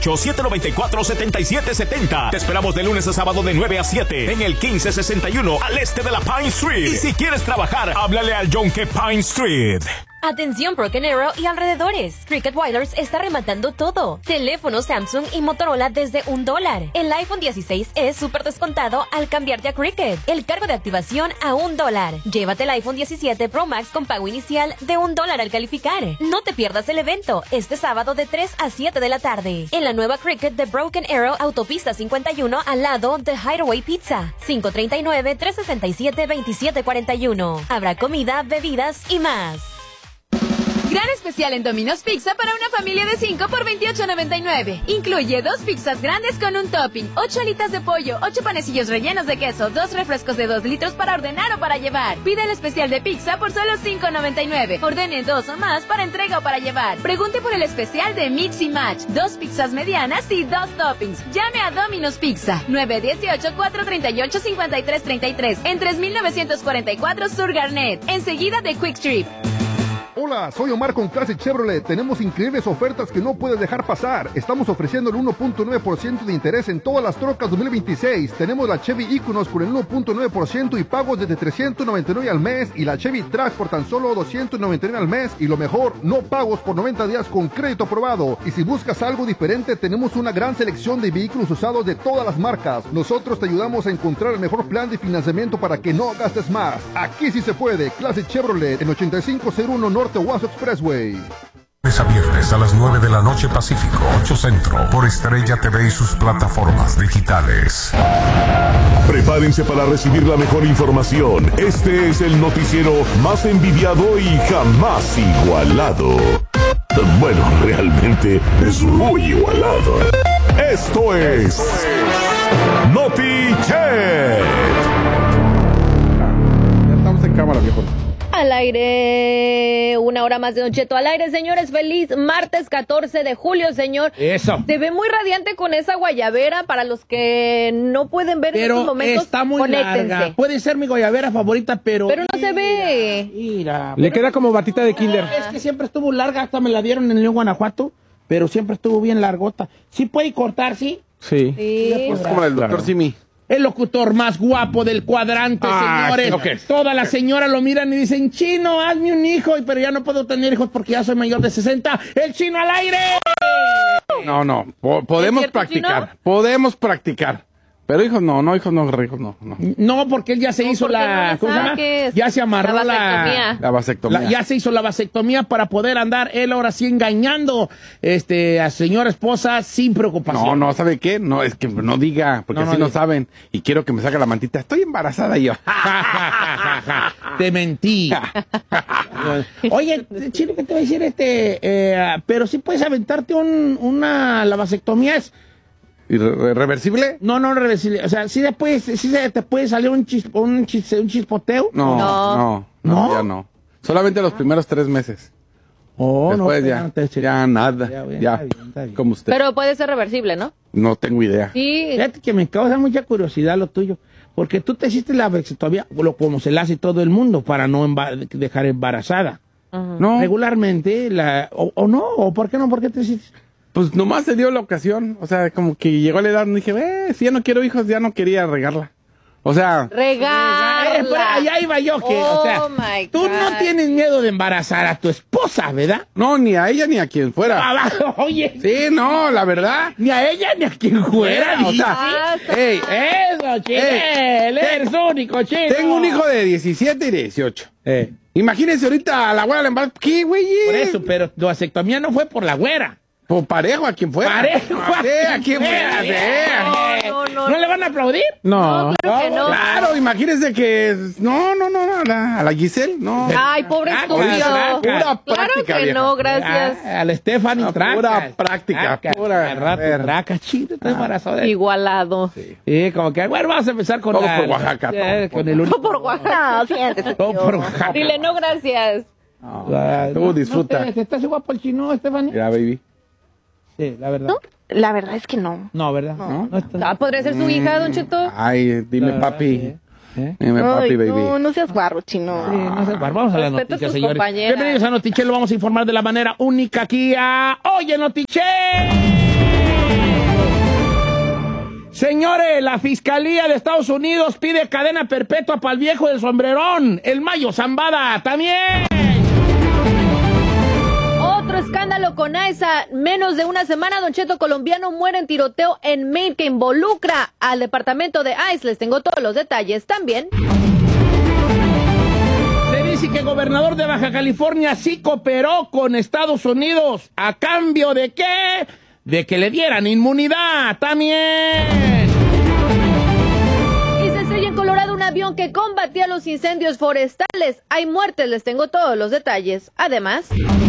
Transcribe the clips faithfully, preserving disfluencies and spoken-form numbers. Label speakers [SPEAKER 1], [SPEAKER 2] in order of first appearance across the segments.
[SPEAKER 1] siete nueve cuatro, siete siete siete cero. Te esperamos de lunes a sábado de nueve a siete en el quince sesenta y uno al este de la Pine Street. Y si quieres trabajar, háblale al Yonke Pine Street.
[SPEAKER 2] Atención Broken Arrow y alrededores. Cricket Wireless está rematando todo. Teléfonos Samsung y Motorola desde un dólar. El iPhone dieciséis es súper descontado al cambiarte a Cricket. El cargo de activación a un dólar. Llévate el iPhone diecisiete Pro Max con pago inicial de un dólar al calificar. No te pierdas el evento este sábado de tres a siete de la tarde. En la nueva Cricket de Broken Arrow, Autopista cincuenta y uno, al lado de Hideaway Pizza. cinco tres nueve, tres seis siete, dos siete cuatro uno. Habrá comida, bebidas y más.
[SPEAKER 3] Gran especial en Domino's Pizza para una familia de cinco por veintiocho noventa y nueve. Incluye dos pizzas grandes con un topping, ocho alitas de pollo, ocho panecillos rellenos de queso, dos refrescos de dos litros para ordenar o para llevar. Pide el especial de pizza por solo cinco noventa y nueve. Ordene dos o más para entrega o para llevar. Pregunte por el especial de Mix y Match, dos pizzas medianas y dos toppings. Llame a Domino's Pizza, nueve uno ocho, cuatro tres ocho, cinco tres tres tres, en tres mil novecientos cuarenta y cuatro Sur Garnet, enseguida de Quick Trip.
[SPEAKER 4] Hola, soy Omar con Classic Chevrolet. Tenemos increíbles ofertas que no puedes dejar pasar. Estamos ofreciendo el uno punto nueve por ciento de interés en todas las trocas dos mil veintiséis. Tenemos la Chevy Equinox con el uno punto nueve por ciento y pagos desde trescientos noventa y nueve al mes, y la Chevy Trax por tan solo doscientos noventa y nueve al mes, y lo mejor, no pagos por noventa días con crédito aprobado. Y si buscas algo diferente, tenemos una gran selección de vehículos usados de todas las marcas. Nosotros te ayudamos a encontrar el mejor plan de financiamiento para que no gastes más. Aquí sí se puede. Classic Chevrolet en ochenta y cinco cero uno Norte Waso Expressway.
[SPEAKER 5] Lunes a viernes a las nueve de la noche Pacífico, ocho Centro, por Estrella T V y sus plataformas digitales.
[SPEAKER 6] Prepárense para recibir la mejor información. Este es el noticiero más envidiado y jamás igualado. Bueno, realmente es muy igualado. Esto es NotiChat.
[SPEAKER 7] Ya estamos en cámara, viejo.
[SPEAKER 8] Al aire, una hora más de Don Cheto al aire, señores. Feliz martes catorce de julio, señor.
[SPEAKER 7] Eso.
[SPEAKER 8] Se ve muy radiante con esa guayabera. Para los que no pueden ver
[SPEAKER 7] pero
[SPEAKER 8] en estos momentos,
[SPEAKER 7] está muy
[SPEAKER 8] conéctense.
[SPEAKER 7] larga. Puede ser mi guayabera favorita, pero...
[SPEAKER 8] Pero no
[SPEAKER 7] mira,
[SPEAKER 8] se ve.
[SPEAKER 7] Mira.
[SPEAKER 9] Le queda como batita de kinder.
[SPEAKER 7] Es que siempre estuvo larga, hasta me la dieron en León, Guanajuato, pero siempre estuvo bien largota. ¿Sí puede cortar, sí?
[SPEAKER 9] Sí.
[SPEAKER 8] Sí.
[SPEAKER 9] Es como el doctor Simi.
[SPEAKER 7] El locutor más guapo del cuadrante,
[SPEAKER 9] ah,
[SPEAKER 7] señores.
[SPEAKER 9] Okay.
[SPEAKER 7] Todas las señoras lo miran y dicen, Chino, hazme un hijo. Pero ya no puedo tener hijos porque ya soy mayor de sesenta. ¡El Chino al aire!
[SPEAKER 9] No, no. Po- podemos
[SPEAKER 8] cierto,
[SPEAKER 9] practicar.
[SPEAKER 8] Chino?
[SPEAKER 9] Podemos practicar. Pero hijos no, no, hijos no, hijos no. No,
[SPEAKER 7] No, porque él ya se
[SPEAKER 8] No,
[SPEAKER 7] hizo
[SPEAKER 8] porque
[SPEAKER 7] la...
[SPEAKER 8] no
[SPEAKER 7] ¿Cómo se llama?
[SPEAKER 8] saques.
[SPEAKER 7] Ya se amarró
[SPEAKER 8] La
[SPEAKER 7] la...
[SPEAKER 8] vasectomía.
[SPEAKER 9] la vasectomía.
[SPEAKER 7] la- ya se hizo la vasectomía para poder andar él ahora sí engañando este, a su señora esposa sin preocupación.
[SPEAKER 9] No, no, ¿sabe qué? No, es que no diga, porque
[SPEAKER 7] No, no
[SPEAKER 9] así no
[SPEAKER 7] diga.
[SPEAKER 9] saben. Y quiero que me saque la mantita. Estoy embarazada y yo.
[SPEAKER 7] Te mentí. Oye, Chino, ¿qué te va a decir este? Eh, pero sí puedes aventarte un, una... La vasectomía es...
[SPEAKER 9] ¿Y re- reversible?
[SPEAKER 7] No, no reversible. O sea, sí, después, sí se te puede salir un, chis, un, chis, un chispoteo.
[SPEAKER 9] No,
[SPEAKER 8] No.
[SPEAKER 9] no, no,
[SPEAKER 7] ¿No?
[SPEAKER 9] ya no. Solamente los primeros tres meses.
[SPEAKER 7] Oh,
[SPEAKER 9] Después
[SPEAKER 7] no,
[SPEAKER 9] ya,
[SPEAKER 7] no te-
[SPEAKER 9] ya nada,
[SPEAKER 7] Ya,
[SPEAKER 9] ya,
[SPEAKER 7] bien, está bien, está bien.
[SPEAKER 9] como usted.
[SPEAKER 8] Pero puede ser reversible, ¿no?
[SPEAKER 9] No tengo idea.
[SPEAKER 8] Sí.
[SPEAKER 7] Fíjate que me causa mucha curiosidad lo tuyo. Porque tú te hiciste la vasectomía, lo- como se la hace todo el mundo, para no emba- dejar embarazada.
[SPEAKER 8] Ajá.
[SPEAKER 9] No,
[SPEAKER 7] Regularmente, la, o, o no, o por qué no, por qué te hiciste.
[SPEAKER 9] pues nomás se dio la ocasión. O sea, como que llegó la edad y dije, eh, si ya no quiero hijos, ya no quería regarla. O sea,
[SPEAKER 8] Regarla.
[SPEAKER 7] Eh, pero allá iba yo, que, o sea,
[SPEAKER 8] Oh, my
[SPEAKER 7] tú
[SPEAKER 8] God.
[SPEAKER 7] no tienes miedo de embarazar a tu esposa, ¿verdad?
[SPEAKER 9] no, ni a ella ni a quien fuera.
[SPEAKER 7] Abajo, oye,
[SPEAKER 9] Sí, no, la verdad.
[SPEAKER 7] ni a ella ni a quien fuera.
[SPEAKER 9] O sea,
[SPEAKER 8] Ah,
[SPEAKER 9] ey,
[SPEAKER 7] Eso, Chinel, eres único, Chino.
[SPEAKER 9] tengo un hijo de diecisiete y de dieciocho.
[SPEAKER 7] Eh,
[SPEAKER 9] Imagínense ahorita a la güera le embarazo. ¿Qué, güey?
[SPEAKER 7] por eso, pero tu vasectomía no fue por la güera.
[SPEAKER 9] Por parejo a quien fuera.
[SPEAKER 7] Parejo
[SPEAKER 9] Sí, a quien fuera. sí.
[SPEAKER 8] No, no,
[SPEAKER 7] ¿No le van a aplaudir?
[SPEAKER 9] No,
[SPEAKER 8] claro que no.
[SPEAKER 9] Claro, imagínense que. No, no, no, no, a la, a la Giselle, no.
[SPEAKER 8] Ay, pobre
[SPEAKER 7] Tracas,
[SPEAKER 8] estúpido.
[SPEAKER 7] tracas.
[SPEAKER 9] Pura
[SPEAKER 8] Claro
[SPEAKER 9] práctica,
[SPEAKER 8] que
[SPEAKER 9] vieja.
[SPEAKER 8] no, gracias.
[SPEAKER 7] Ah, a la Stephanie
[SPEAKER 9] Ah,
[SPEAKER 7] Tracas.
[SPEAKER 9] pura práctica,
[SPEAKER 7] Tracas,
[SPEAKER 9] pura-
[SPEAKER 7] al rato,
[SPEAKER 9] a ver.
[SPEAKER 7] Tracas, chido, está embarazada.
[SPEAKER 8] Igualado.
[SPEAKER 7] Sí, como que, bueno, vamos a empezar con
[SPEAKER 9] Todo
[SPEAKER 7] la...
[SPEAKER 9] por Oaxaca,
[SPEAKER 7] eh,
[SPEAKER 9] todo
[SPEAKER 7] con el único...
[SPEAKER 8] Por Oaxaca.
[SPEAKER 10] No, siéntese.
[SPEAKER 7] Todo por Oaxaca.
[SPEAKER 8] Dile no, gracias.
[SPEAKER 7] Ah,
[SPEAKER 9] Tú
[SPEAKER 7] no,
[SPEAKER 9] disfruta.
[SPEAKER 7] No, te, te estás guapo el Chino, Stephanie?
[SPEAKER 9] Mira, baby.
[SPEAKER 7] Sí, la verdad.
[SPEAKER 10] No, la verdad es que no.
[SPEAKER 7] No, ¿verdad?
[SPEAKER 10] No.
[SPEAKER 7] No está-
[SPEAKER 8] Ah, ¿podría ser su hija, Don Cheto?
[SPEAKER 9] Ay, dime,
[SPEAKER 7] La verdad,
[SPEAKER 9] papi.
[SPEAKER 7] sí. ¿Eh?
[SPEAKER 9] Dime, papi,
[SPEAKER 10] Ay,
[SPEAKER 9] baby.
[SPEAKER 10] no, no seas guarro, Chino.
[SPEAKER 7] Sí, no sé, vamos a la
[SPEAKER 8] Respeta a
[SPEAKER 7] noticia,
[SPEAKER 8] tus
[SPEAKER 7] señores.
[SPEAKER 8] compañeras.
[SPEAKER 7] Bienvenidos a Notiche, lo vamos a informar de la manera única aquí a Oye Notiche. Señores, la Fiscalía de Estados Unidos pide cadena perpetua para el viejo del sombrerón, el Mayo Zambada, también.
[SPEAKER 8] Otro escándalo con A I S A. Menos de una semana, Don Cheto, colombiano muere en tiroteo en Maine que involucra al departamento de I C E. Les tengo todos los detalles también.
[SPEAKER 7] Se dice que el gobernador de Baja California sí cooperó con Estados Unidos. ¿A cambio de qué? De que le dieran inmunidad también.
[SPEAKER 8] Y se estrella en Colorado un avión que combatía los incendios forestales. Hay muertes, les tengo todos los detalles. Además,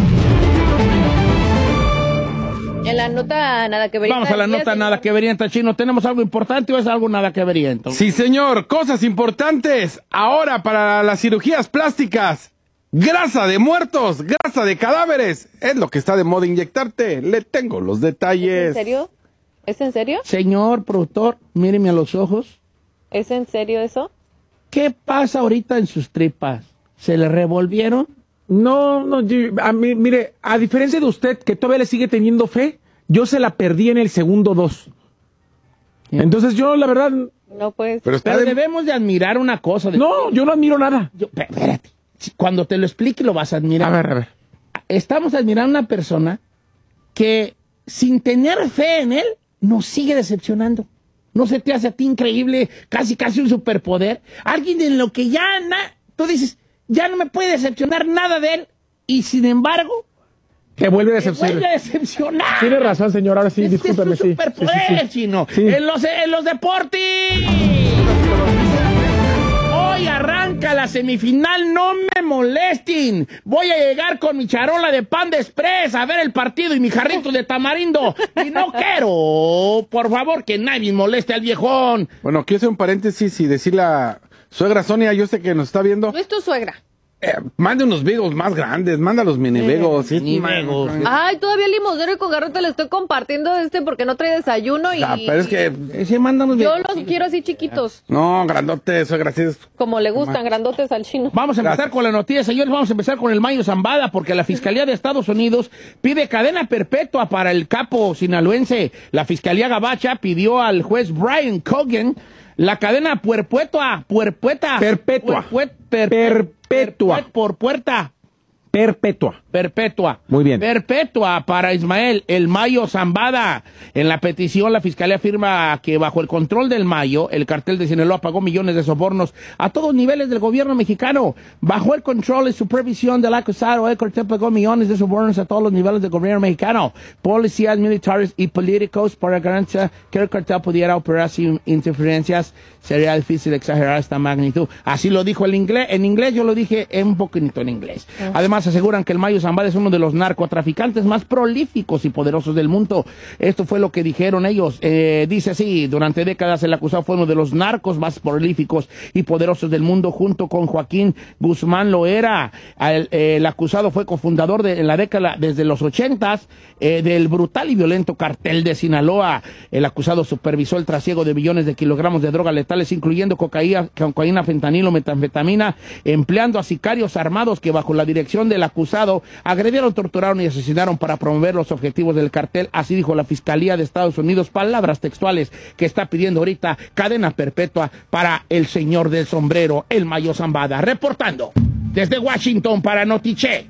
[SPEAKER 8] en la nota nada que verienta.
[SPEAKER 7] Vamos a la nota nada que verienta, Chino. ¿Tenemos algo importante o es algo nada que verienta?
[SPEAKER 9] Sí, señor. Cosas importantes. Ahora para las cirugías plásticas. Grasa de muertos, grasa de cadáveres. Es lo que está de moda inyectarte. Le tengo los detalles.
[SPEAKER 8] ¿Es en serio? ¿Es en serio?
[SPEAKER 7] Señor productor, míreme a los ojos.
[SPEAKER 8] ¿Es en serio eso?
[SPEAKER 7] ¿Qué pasa ahorita en sus tripas? ¿Se le revolvieron?
[SPEAKER 11] No, no, yo- a mí, mire, a diferencia de usted, que todavía le sigue teniendo fe, yo se la perdí en el segundo dos. Entonces yo, la verdad...
[SPEAKER 8] No, pues...
[SPEAKER 7] Pero,
[SPEAKER 11] Pero de-
[SPEAKER 7] debemos de admirar una cosa. De...
[SPEAKER 11] No, yo no admiro nada.
[SPEAKER 7] Yo, pe- espérate. Si- Cuando te lo explique lo vas a admirar.
[SPEAKER 11] A ver, a ver.
[SPEAKER 7] Estamos admirando a una persona que, sin tener fe en él, nos sigue decepcionando. ¿No se te hace a ti increíble, casi casi un superpoder? Alguien en lo que ya, na- tú dices, ya no me puede decepcionar nada de él, y sin embargo,
[SPEAKER 11] Te vuelve a
[SPEAKER 7] te
[SPEAKER 11] decepcionar.
[SPEAKER 7] vuelve a decepcionar.
[SPEAKER 11] Tiene razón, señor. Ahora sí,
[SPEAKER 7] Este es
[SPEAKER 11] discúlpeme,
[SPEAKER 7] un
[SPEAKER 11] sí.
[SPEAKER 7] superpoder,
[SPEAKER 11] Sí, sí, sí.
[SPEAKER 7] Chino.
[SPEAKER 11] Sí.
[SPEAKER 7] En los, en los deportes. Hoy arranca la semifinal, no me molesten. Voy a llegar con mi charola de pan de express a ver el partido y mi jarrito de tamarindo. Y no quiero, por favor, que nadie moleste al viejón.
[SPEAKER 9] Bueno, quiero hacer un paréntesis y decirle a suegra Sonia, yo sé que nos está viendo,
[SPEAKER 8] No es tu suegra.
[SPEAKER 9] eh, mande unos vigos más grandes, manda los mini vigos. sí,
[SPEAKER 7] Mini
[SPEAKER 9] man.
[SPEAKER 7] vigos.
[SPEAKER 8] Ay, todavía el limosnero y con garrote le estoy compartiendo este porque no trae desayuno y...
[SPEAKER 9] Ah, pero es que,
[SPEAKER 7] Ese mándanos
[SPEAKER 8] Yo
[SPEAKER 7] de-
[SPEAKER 8] los quiero así chiquitos,
[SPEAKER 9] no, grandote, suegra, sí es-
[SPEAKER 8] como le gustan, grandotes al chino.
[SPEAKER 7] Vamos a empezar con la noticia, señores. Vamos a empezar con el Mayo Zambada, porque la Fiscalía de Estados Unidos pide cadena perpetua para el capo sinaloense. La Fiscalía Gabacha pidió al juez Brian Cogan la cadena puerpetua, puerpetua,
[SPEAKER 11] Perpetua.
[SPEAKER 7] puerpue- per-
[SPEAKER 11] Perpetua.
[SPEAKER 7] perpue- por puerta.
[SPEAKER 11] Perpetua.
[SPEAKER 7] Perpetua.
[SPEAKER 11] Muy bien.
[SPEAKER 7] Perpetua para Ismael, el Mayo Zambada. En la petición, la Fiscalía afirma que bajo el control del Mayo, el cartel de Sinaloa pagó millones de sobornos a todos niveles del gobierno mexicano. Bajo el control y supervisión del acusado, el cartel pagó millones de sobornos a todos los niveles del gobierno mexicano. Policías, militares y políticos para garantizar que el cartel pudiera operar sin interferencias. Sería difícil exagerar esta magnitud. Así lo dijo el inglés. En inglés yo lo dije un poquito en inglés. Además, aseguran que el Mayo Zambada es uno de los narcotraficantes más prolíficos y poderosos del mundo. Esto fue lo que dijeron ellos. Eh, dice así, durante décadas el acusado fue uno de los narcos más prolíficos y poderosos del mundo, junto con Joaquín Guzmán Loera. El, eh, el acusado fue cofundador de, en la década, desde los ochentas, eh, del brutal y violento cartel de Sinaloa. El acusado supervisó el trasiego de millones de kilogramos de drogas letales, incluyendo cocaína, cocaína, fentanilo, metanfetamina, empleando a sicarios armados que bajo la dirección del acusado agredieron, torturaron y asesinaron para promover los objetivos del cartel. Así dijo la Fiscalía de Estados Unidos, palabras textuales que está pidiendo ahorita cadena perpetua para el señor del sombrero, el Mayo Zambada. Reportando desde Washington para Notiche,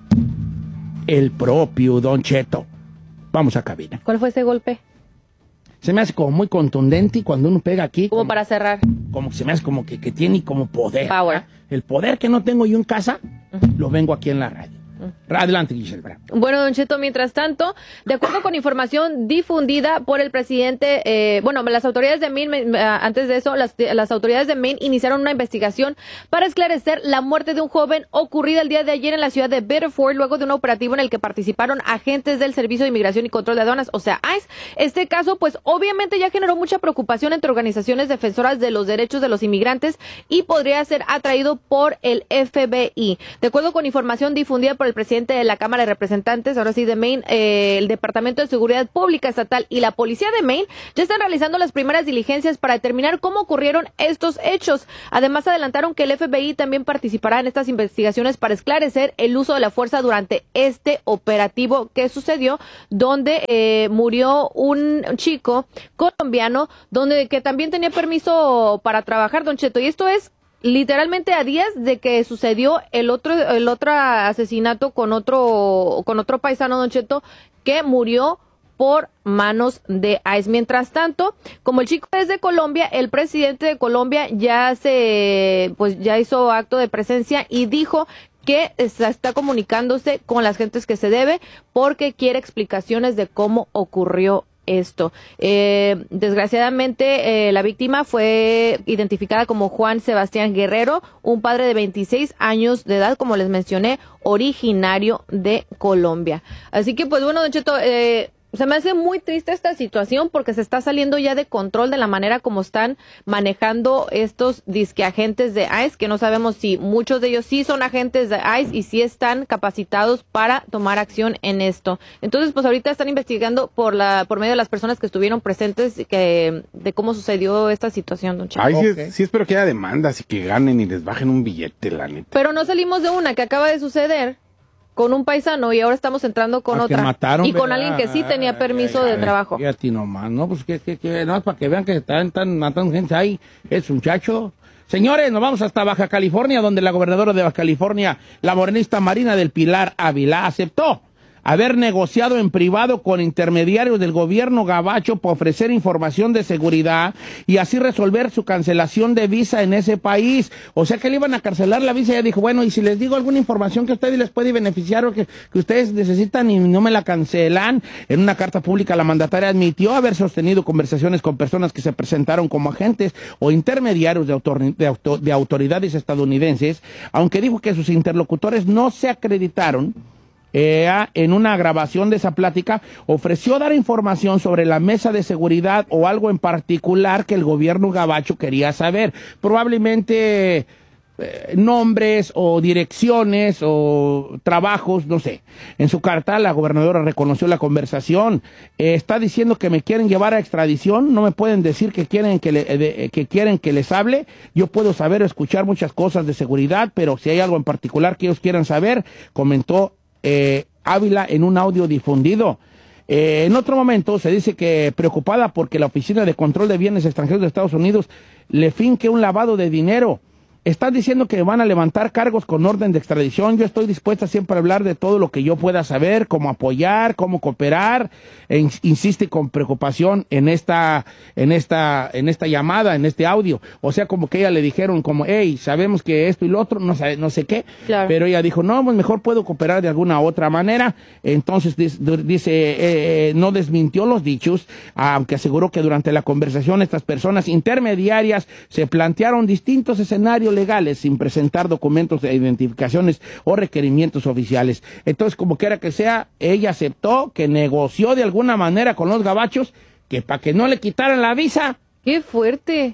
[SPEAKER 7] el propio Don Cheto. Vamos a cabina.
[SPEAKER 8] ¿Cuál fue ese golpe?
[SPEAKER 7] Se me hace como muy contundente y cuando uno pega aquí,
[SPEAKER 8] Como
[SPEAKER 7] como,
[SPEAKER 8] para cerrar.
[SPEAKER 7] como que se me hace como que, que tiene como poder.
[SPEAKER 8] Power.
[SPEAKER 7] ¿verdad? El poder que no tengo yo en casa, lo vengo aquí en la radio. Adelante, Giselle Bravo.
[SPEAKER 8] Bueno, Don Cheto, mientras tanto, de acuerdo con información difundida por el presidente, eh, bueno, las autoridades de Maine, eh, antes de eso, las, las autoridades de Maine iniciaron una investigación para esclarecer la muerte de un joven ocurrida el día de ayer en la ciudad de Biddeford, luego de un operativo en el que participaron agentes del Servicio de Inmigración y Control de Aduanas, o sea, I C E. Este caso, pues, obviamente ya generó mucha preocupación entre organizaciones defensoras de los derechos de los inmigrantes y podría ser atraído por el F B I. De acuerdo con información difundida por el presidente presidente de la Cámara de Representantes, ahora sí de Maine, eh, el Departamento de Seguridad Pública Estatal y la Policía de Maine ya están realizando las primeras diligencias para determinar cómo ocurrieron estos hechos. Además, adelantaron que el F B I también participará en estas investigaciones para esclarecer el uso de la fuerza durante este operativo que sucedió, donde eh, murió un chico colombiano, donde que también tenía permiso para trabajar, don Cheto, y esto es literalmente a días de que sucedió el otro el otro asesinato con otro con otro paisano, don Cheto, que murió por manos de I C E. Mientras tanto, como el chico es de Colombia, el presidente de Colombia ya se pues ya hizo acto de presencia y dijo que está comunicándose con las gentes que se debe porque quiere explicaciones de cómo ocurrió esto. Eh, desgraciadamente, eh, la víctima fue identificada como Juan Sebastián Guerrero, un padre de veintiséis años de edad, como les mencioné, originario de Colombia. Así que, pues bueno, don Cheto, eh, se me hace muy triste esta situación porque se está saliendo ya de control de la manera como están manejando estos disque agentes de I C E, que no sabemos si muchos de ellos sí son agentes de I C E y sí están capacitados para tomar acción en esto. Entonces, pues ahorita están investigando por la por medio de las personas que estuvieron presentes que de cómo sucedió esta situación, don Cheto.
[SPEAKER 9] Ay, sí,
[SPEAKER 7] Okay.
[SPEAKER 9] sí espero que haya demandas y que ganen y les bajen un billete, la neta.
[SPEAKER 8] Pero no salimos de una que acaba de suceder con un paisano y ahora estamos entrando con
[SPEAKER 7] Ah, que
[SPEAKER 8] otra.
[SPEAKER 7] mataron,
[SPEAKER 8] y con
[SPEAKER 7] ¿verdad?
[SPEAKER 8] alguien que sí tenía permiso
[SPEAKER 7] Ay,
[SPEAKER 8] de
[SPEAKER 7] ay,
[SPEAKER 8] trabajo.
[SPEAKER 7] Y a ti nomás, ¿no? Pues que, que, que, no, para que vean que están, están matando gente ahí, es un muchacho. Señores, nos vamos hasta Baja California, donde la gobernadora de Baja California, la morenista Marina del Pilar Ávila, aceptó haber negociado en privado con intermediarios del gobierno gabacho para ofrecer información de seguridad y así resolver su cancelación de visa en ese país. O sea que le iban a cancelar la visa y ella dijo, bueno, y si les digo alguna información que a ustedes les puede beneficiar o que, que ustedes necesitan y no me la cancelan. En una carta pública la mandataria admitió haber sostenido conversaciones con personas que se presentaron como agentes o intermediarios de, autor, de, auto, de autoridades estadounidenses, aunque dijo que sus interlocutores no se acreditaron. Eh, en una grabación de esa plática, ofreció dar información sobre la mesa de seguridad o algo en particular que el gobierno gabacho quería saber. Probablemente eh, nombres o direcciones o trabajos, no sé. En su carta, la gobernadora reconoció la conversación. Eh, está diciendo que me quieren llevar a extradición. No me pueden decir que quieren que, le, de, que quieren que les hable. Yo puedo saber o escuchar muchas cosas de seguridad, pero si hay algo en particular que ellos quieran saber, comentó Eh, Ávila en un audio difundido. Eh, en otro momento se dice que preocupada porque la Oficina de Control de Bienes Extranjeros de Estados Unidos le finque un lavado de dinero. Están diciendo que van a levantar cargos con orden de extradición. Yo estoy dispuesta siempre a hablar de todo lo que yo pueda saber, cómo apoyar, cómo cooperar. E in- insiste con preocupación en esta, en esta, en esta llamada, en este audio. O sea, como que ella le dijeron como, hey, sabemos que esto y lo otro, no sabe, no sé qué.
[SPEAKER 8] Claro.
[SPEAKER 7] Pero ella dijo, no, pues mejor puedo cooperar de alguna otra manera. Entonces dice, dice eh, eh, no desmintió los dichos, aunque aseguró que durante la conversación estas personas intermediarias se plantearon distintos escenarios legales sin presentar documentos de identificaciones o requerimientos oficiales. Entonces, como quiera que sea, ella aceptó que negoció de alguna manera con los gabachos que para que no le quitaran la visa.
[SPEAKER 8] ¡Qué fuerte!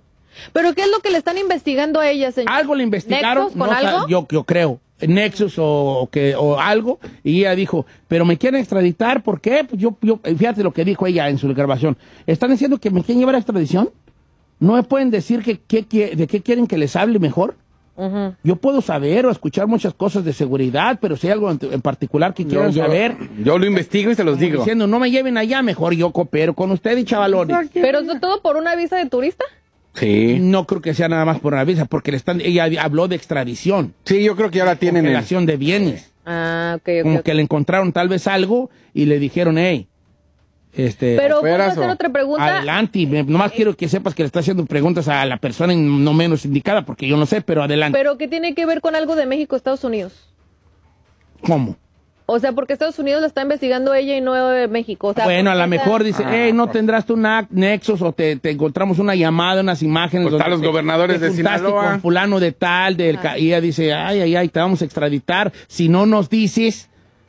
[SPEAKER 8] ¿Pero qué es lo que le están investigando a ella, señor?
[SPEAKER 7] Algo le investigaron.
[SPEAKER 8] ¿Nexus con
[SPEAKER 7] no,
[SPEAKER 8] algo?
[SPEAKER 7] Yo, yo creo. Nexus o, o que o algo, y ella dijo, pero me quieren extraditar, ¿por qué? Pues yo, yo, fíjate lo que dijo ella en su grabación. ¿Están diciendo que me quieren llevar a extradición? ¿No me pueden decir que, que, que, de qué quieren que les hable mejor?
[SPEAKER 8] Uh-huh.
[SPEAKER 7] Yo puedo saber o escuchar muchas cosas de seguridad, pero si hay algo en, en particular que quieran
[SPEAKER 9] yo,
[SPEAKER 7] saber.
[SPEAKER 9] Yo lo investigo y se los digo.
[SPEAKER 7] Diciendo, no me lleven allá, mejor yo coopero con usted y chavalones.
[SPEAKER 8] ¿Pero eso todo por una visa de turista?
[SPEAKER 9] Sí.
[SPEAKER 7] No creo que sea nada más por una visa, porque le están, ella habló de extradición.
[SPEAKER 9] Sí, yo creo que ya la tienen en
[SPEAKER 7] relación de bienes.
[SPEAKER 8] Ah, ok, ok.
[SPEAKER 7] Como
[SPEAKER 8] ok.
[SPEAKER 7] que le encontraron tal vez algo y le dijeron, hey, este...
[SPEAKER 8] Pero puedo
[SPEAKER 9] Operazo.
[SPEAKER 8] hacer otra pregunta.
[SPEAKER 7] Adelante, me- nomás quiero que sepas que le está haciendo preguntas a la persona no menos indicada, porque yo no sé, pero adelante.
[SPEAKER 8] ¿Pero qué tiene que ver con algo de México, Estados Unidos?
[SPEAKER 7] ¿Cómo?
[SPEAKER 8] O sea, porque Estados Unidos la está investigando ella y no eh, México. O sea,
[SPEAKER 7] Bueno, a
[SPEAKER 8] ¿por
[SPEAKER 7] lo
[SPEAKER 8] qué
[SPEAKER 7] mejor
[SPEAKER 8] está-
[SPEAKER 7] dice, hey, ¿no tendrás tú una Nexus o te, te encontramos una llamada, unas imágenes?
[SPEAKER 9] Pues están
[SPEAKER 7] donde
[SPEAKER 9] los
[SPEAKER 7] te-
[SPEAKER 9] gobernadores
[SPEAKER 7] te
[SPEAKER 9] de
[SPEAKER 7] juntaste
[SPEAKER 9] Sinaloa.
[SPEAKER 7] con fulano de tal, del ca- y ella dice, ay, ay, ay, te vamos a extraditar. Si no nos dices,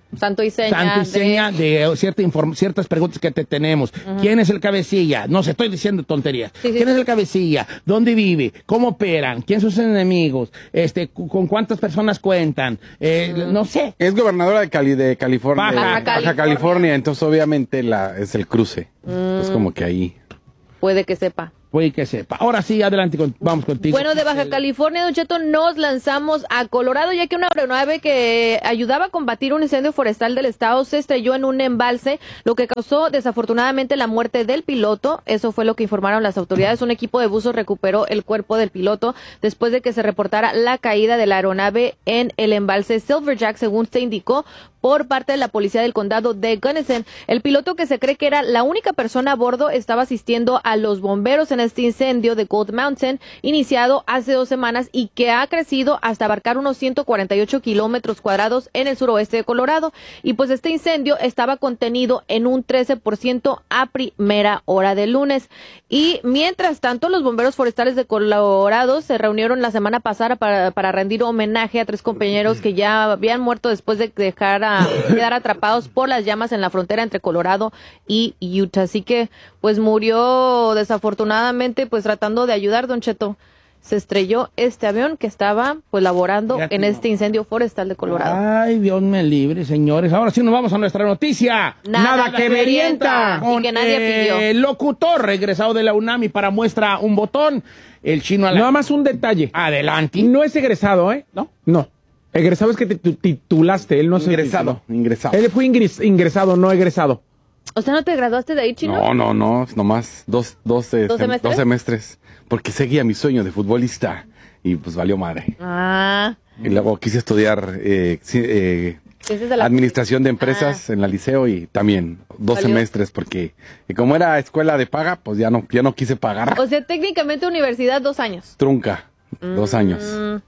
[SPEAKER 8] Santo y seña.
[SPEAKER 7] Santo y seña de, de cierta inform- ciertas preguntas que te tenemos. Uh-huh. ¿Quién es el cabecilla? No se estoy diciendo tonterías. Sí, sí. ¿Quién es el cabecilla? ¿Dónde vive? ¿Cómo operan? ¿Quién son sus enemigos? Este, ¿con cuántas personas cuentan? Eh, uh-huh. No sé.
[SPEAKER 9] Es gobernadora de, Cali, de California.
[SPEAKER 8] Baja,
[SPEAKER 9] Baja
[SPEAKER 8] California.
[SPEAKER 9] California. Entonces obviamente la, es el cruce. Uh-huh. Es como que ahí.
[SPEAKER 8] Puede que sepa.
[SPEAKER 7] Puede que sepa. Ahora sí, adelante, con, vamos contigo.
[SPEAKER 8] Bueno, de Baja California, Don Cheto, nos lanzamos a Colorado, ya que una aeronave que ayudaba a combatir un incendio forestal del estado se estrelló en un embalse, lo que causó desafortunadamente la muerte del piloto. Eso fue lo que informaron las autoridades. Un equipo de buzos recuperó el cuerpo del piloto después de que se reportara la caída de la aeronave en el embalse Silverjack, según se indicó por parte de la policía del condado de Gunnison. El piloto, que se cree que era la única persona a bordo, estaba asistiendo a los bomberos en este incendio de Gold Mountain, iniciado hace dos semanas y que ha crecido hasta abarcar unos ciento cuarenta y ocho kilómetros cuadrados en el suroeste de Colorado. Y pues este incendio estaba contenido en un trece por ciento a primera hora del lunes. Y mientras tanto, los bomberos forestales de Colorado se reunieron la semana pasada para, para rendir homenaje a tres compañeros que ya habían muerto después de dejar a quedar atrapados por las llamas en la frontera entre Colorado y Utah. Así que pues murió desafortunadamente pues tratando de ayudar, Don Cheto. Se estrelló este avión que estaba pues laborando Fíjate, en este incendio forestal de Colorado.
[SPEAKER 7] Ay, Dios me libre, señores. Ahora sí nos vamos a nuestra noticia.
[SPEAKER 8] Nada, Nada que verienta. Y que nadie pidió.
[SPEAKER 7] El locutor regresado de la UNAM para muestra un botón. El chino a la...
[SPEAKER 11] Nada más un detalle.
[SPEAKER 7] Adelante.
[SPEAKER 11] No es egresado, ¿eh?
[SPEAKER 7] ¿No?
[SPEAKER 11] No. Egresado es que te titulaste, él no se
[SPEAKER 9] ingresado, ingresado.
[SPEAKER 11] Él fue ingres, ingresado, no egresado.
[SPEAKER 8] O sea, ¿no te graduaste de ahí, chino?
[SPEAKER 9] No, no, no, nomás dos, dos, eh,
[SPEAKER 8] ¿Dos,
[SPEAKER 9] sem-
[SPEAKER 8] semestres?
[SPEAKER 9] dos semestres. Porque seguía mi sueño de futbolista y pues valió madre.
[SPEAKER 8] Ah.
[SPEAKER 9] Y luego quise estudiar eh, sí, eh,
[SPEAKER 8] ¿Ese es la...
[SPEAKER 9] administración de empresas ah. en la liceo y también dos ¿Valió? semestres porque y como era escuela de paga, pues ya no, ya no quise pagar.
[SPEAKER 8] O sea, técnicamente universidad dos años.
[SPEAKER 9] Trunca, mm. dos años.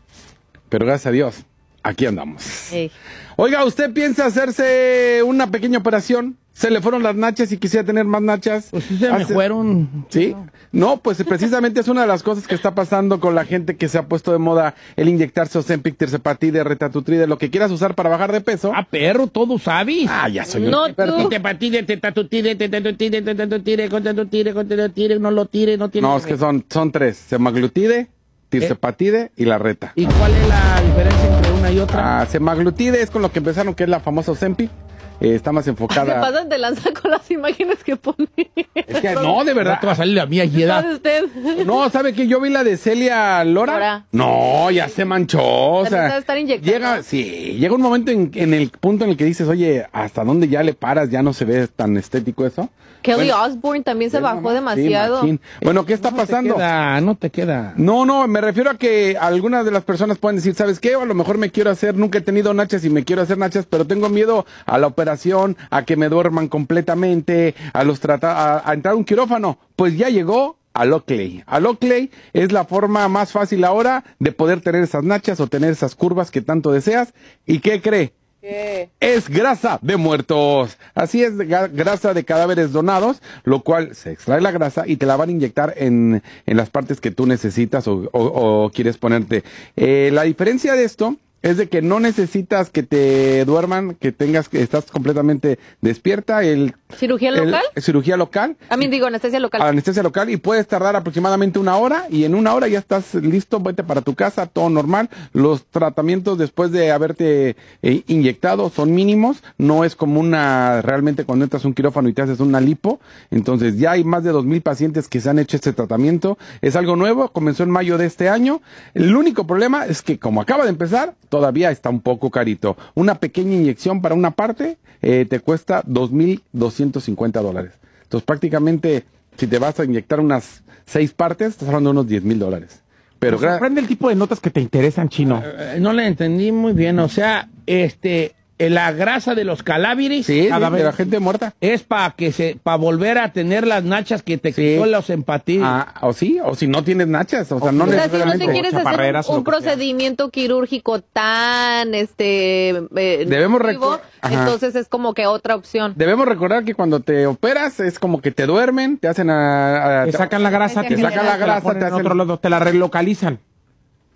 [SPEAKER 9] Pero gracias a Dios. Aquí andamos.
[SPEAKER 8] Sí.
[SPEAKER 9] Oiga, ¿usted piensa hacerse una pequeña operación? ¿Se le fueron las nachas y quisiera tener más nachas?
[SPEAKER 7] Pues sí, se me
[SPEAKER 9] Hace...
[SPEAKER 7] fueron.
[SPEAKER 9] ¿Sí? No, pues precisamente es una de las cosas que está pasando con la gente que se ha puesto de moda el inyectarse Ozempic, tirzepatide, retatrutide, lo que quieras usar para bajar de peso.
[SPEAKER 7] Ah, perro, todo sabes.
[SPEAKER 9] Ah, ya soy
[SPEAKER 8] no,
[SPEAKER 9] un experto.
[SPEAKER 7] Tirzepatide, tetatutide, tetatutide, tetatutide, contatutide, contatutide, no lo tire, no tiene...
[SPEAKER 9] No, es que son, son tres. Semaglutide, tirzepatide ¿Eh? y la reta.
[SPEAKER 7] ¿Y cuál es la diferencia entre una y otra?
[SPEAKER 9] Ah, semaglutide es con lo que empezaron, que es la famosa Ozempic. Eh, está más enfocada.
[SPEAKER 8] Se pasan de lanza con las imágenes que pone.
[SPEAKER 9] Es que no, de verdad.
[SPEAKER 7] No te va a salir la mía y edad.
[SPEAKER 8] usted?
[SPEAKER 9] No, ¿sabe que yo vi la de Celia Lora?
[SPEAKER 8] Lora.
[SPEAKER 9] No, ya se manchó. O sea,
[SPEAKER 8] estar inyectando.
[SPEAKER 9] llega, sí, llega un momento en, en el punto en el que dices, oye, ¿hasta dónde ya le paras? Ya no se ve tan estético eso.
[SPEAKER 8] Kelly
[SPEAKER 9] bueno,
[SPEAKER 8] Osbourne también se bajó
[SPEAKER 9] mamá,
[SPEAKER 8] demasiado.
[SPEAKER 9] Sí, bueno, ¿qué está
[SPEAKER 7] no
[SPEAKER 9] pasando?
[SPEAKER 7] Te queda, no te queda.
[SPEAKER 9] No, no, me refiero a que algunas de las personas pueden decir, ¿sabes qué? O a lo mejor me quiero hacer, nunca he tenido nachas y me quiero hacer nachas, pero tengo miedo a la operación, a que me duerman completamente, a los trata a, a entrar a un quirófano. Pues ya llegó Aloclay. Aloclay es la forma más fácil ahora de poder tener esas nachas o tener esas curvas que tanto deseas. ¿Y qué cree?
[SPEAKER 8] ¿Qué?
[SPEAKER 9] Es grasa de muertos. Así es, grasa de cadáveres donados, lo cual se extrae la grasa y te la van a inyectar en, en las partes que tú necesitas o, o, o quieres ponerte. Eh, la diferencia de esto es de que no necesitas que te duerman, que tengas que estás completamente despierta. El,
[SPEAKER 8] ¿Cirugía local?
[SPEAKER 9] El, cirugía local.
[SPEAKER 8] A mí digo anestesia local.
[SPEAKER 9] Anestesia local y puedes tardar aproximadamente una hora y en una hora ya estás listo, vete para tu casa, todo normal. Los tratamientos después de haberte eh, inyectado son mínimos, no es como una, realmente cuando entras a un quirófano y te haces una lipo. Entonces ya hay más de dos mil pacientes que se han hecho este tratamiento. Es algo nuevo, comenzó en mayo de este año. El único problema es que como acaba de empezar, todavía está un poco carito. Una pequeña inyección para una parte eh, te cuesta dos mil doscientos cincuenta dólares. Entonces prácticamente si te vas a inyectar unas seis partes, estás hablando de unos diez mil dólares. Pero
[SPEAKER 11] me sorprende el tipo de notas que te interesan, chino.
[SPEAKER 7] Eh, no le entendí muy bien. O sea, este... la grasa de los cadáveres,
[SPEAKER 9] sí, de la gente muerta,
[SPEAKER 7] es para que se, para volver a tener las nachas que te quitó sí. los empatíes.
[SPEAKER 9] Ah, o sí, o si no tienes nachas, o sea, no
[SPEAKER 8] o sea,
[SPEAKER 9] necesariamente.
[SPEAKER 8] Si no te quieres hacer un, un procedimiento quirúrgico tan, este, eh,
[SPEAKER 9] debemos recordar,
[SPEAKER 8] entonces es como que otra opción.
[SPEAKER 9] Debemos recordar que cuando te operas es como que te duermen, te hacen a, a
[SPEAKER 11] te sacan la grasa,
[SPEAKER 9] te sacan la grasa, te,
[SPEAKER 11] te, hacen... otro lado, te la relocalizan.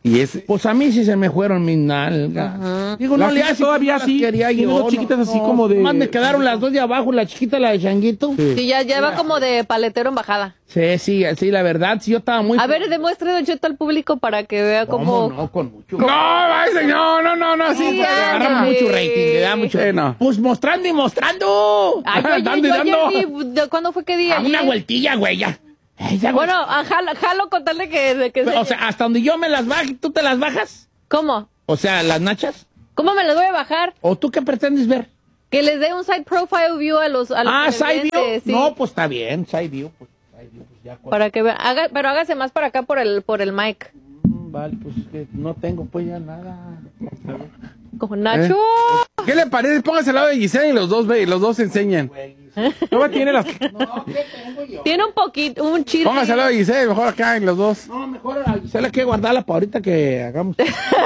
[SPEAKER 9] Y es,
[SPEAKER 7] Pues a mí sí se me fueron mis nalgas.
[SPEAKER 8] Ajá.
[SPEAKER 7] Digo,
[SPEAKER 11] Las
[SPEAKER 7] no le
[SPEAKER 11] chiquitas
[SPEAKER 7] hace
[SPEAKER 11] todavía
[SPEAKER 7] como las
[SPEAKER 11] sí,
[SPEAKER 7] quería
[SPEAKER 11] tiene
[SPEAKER 7] yo.
[SPEAKER 11] dos chiquitas
[SPEAKER 7] no,
[SPEAKER 11] así
[SPEAKER 7] no,
[SPEAKER 11] como de-
[SPEAKER 7] Más me quedaron las dos de abajo, la chiquita, la de changuito. Sí,
[SPEAKER 8] Sí, ya, ya va como de paletero en bajada.
[SPEAKER 7] sí, sí, sí, la verdad, sí, yo estaba muy...
[SPEAKER 8] A ver, demuestre, Don Cheto, al público para que vea
[SPEAKER 7] ¿Cómo
[SPEAKER 8] cómo...
[SPEAKER 7] no? Con mucho...
[SPEAKER 9] no, vaya, no, no, no, no, sí,
[SPEAKER 8] Sí,
[SPEAKER 9] pues,
[SPEAKER 8] ya.
[SPEAKER 7] Agarra
[SPEAKER 8] Ándale.
[SPEAKER 7] mucho rating, le da mucho...
[SPEAKER 9] Eh, no.
[SPEAKER 7] Pues mostrando y mostrando.
[SPEAKER 8] Ay, yo,
[SPEAKER 7] dando
[SPEAKER 8] yo,
[SPEAKER 7] y
[SPEAKER 8] yo
[SPEAKER 7] dando.
[SPEAKER 8] ayer vi- ¿de ¿cuándo fue que día?
[SPEAKER 7] A una vueltilla, güey, ya. Ay, ya, güey.
[SPEAKER 8] Bueno, a jalo, jalo con tal de que... De que
[SPEAKER 7] O sea, hasta donde yo me las baje, ¿tú te las bajas?
[SPEAKER 8] ¿Cómo?
[SPEAKER 7] O sea, las nachas.
[SPEAKER 8] ¿Cómo me las voy a bajar?
[SPEAKER 7] ¿O tú qué pretendes ver?
[SPEAKER 8] Que les dé un side profile view a los... A los
[SPEAKER 7] Ah, side view.
[SPEAKER 8] televidentes, sí.
[SPEAKER 7] No, pues está bien, side view. Pues, side view, pues ya.
[SPEAKER 8] Para que vean. Haga, pero hágase más para acá por el, por el mic.
[SPEAKER 7] Mm, Vale, pues es que no tengo pues ya nada.
[SPEAKER 8] Como Nacho.
[SPEAKER 9] ¿qué le parece? Póngase al lado de Giselle y los dos, ve, y los dos enseñan.
[SPEAKER 11] Todavía tiene las...
[SPEAKER 8] Tiene un poquito, un chile.
[SPEAKER 9] Póngase al lado de Giselle, mejor acá y los dos.
[SPEAKER 7] No, mejor a Gisela hay que guardarla para ahorita que hagamos.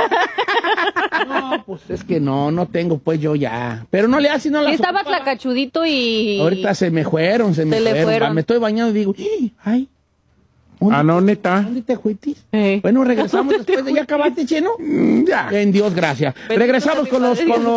[SPEAKER 7] No, pues es que no, no tengo pues yo ya. Pero no le hace, no la
[SPEAKER 8] Y estaba
[SPEAKER 7] ocupaba.
[SPEAKER 8] tlacachudito y...
[SPEAKER 7] Ahorita se me fueron, se me
[SPEAKER 8] Se le
[SPEAKER 7] fueron.
[SPEAKER 8] fueron.
[SPEAKER 7] Va, me estoy bañando y digo, "Ih, ay. ¿Dónde,
[SPEAKER 11] Ah, no, neta.
[SPEAKER 7] ¿Dónde te fuiste?
[SPEAKER 8] Eh.
[SPEAKER 7] Bueno, regresamos después de ya acabaste, chino.
[SPEAKER 9] Mm, ya.
[SPEAKER 7] En Dios, gracias.
[SPEAKER 8] Bendito
[SPEAKER 7] Regresamos
[SPEAKER 8] sea
[SPEAKER 7] con
[SPEAKER 8] mi
[SPEAKER 7] los,
[SPEAKER 8] Padre
[SPEAKER 7] con los